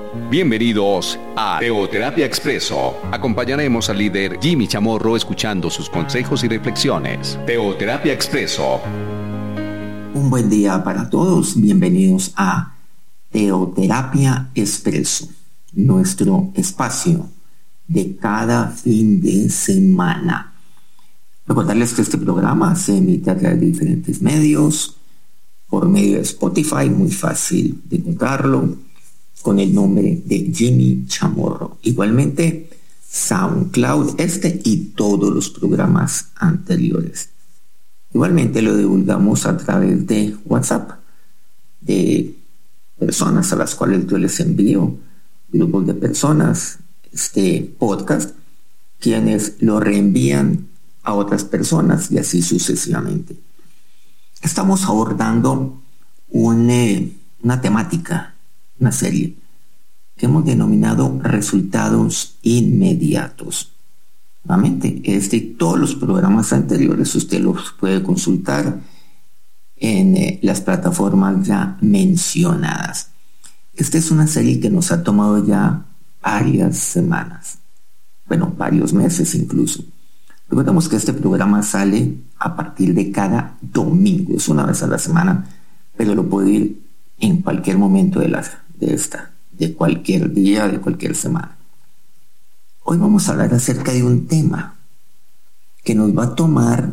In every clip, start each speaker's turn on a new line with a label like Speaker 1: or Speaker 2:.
Speaker 1: Bienvenidos a Teoterapia Expreso. Acompañaremos al líder Jimmy Chamorro escuchando sus consejos y reflexiones. Teoterapia Expreso.
Speaker 2: Un buen día para todos. Bienvenidos a Teoterapia Expreso, nuestro espacio de cada fin de semana. Recordarles que este programa se emite a través de diferentes medios, por medio de Spotify, muy fácil de encontrarlo, con el nombre de Jimmy Chamorro. Igualmente, SoundCloud, y todos los programas anteriores. Igualmente lo divulgamos a través de WhatsApp, de personas a las cuales yo les envío, grupos de personas, este podcast, quienes lo reenvían a otras personas y así sucesivamente. Estamos abordando una temática, una serie que hemos denominado resultados inmediatos. Nuevamente, y todos los programas anteriores usted los puede consultar en las plataformas ya mencionadas. Esta es una serie que nos ha tomado ya varias semanas, varios meses incluso. Recordemos que este programa sale a partir de cada domingo, es una vez a la semana, pero lo puede ir en cualquier momento de cualquier día, de cualquier semana. Hoy vamos a hablar acerca de un tema que nos va a tomar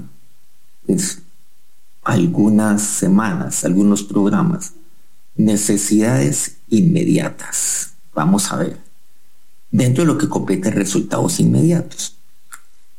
Speaker 2: algunas semanas, algunos programas. Necesidades inmediatas. Vamos a ver. Dentro de lo que compete resultados inmediatos.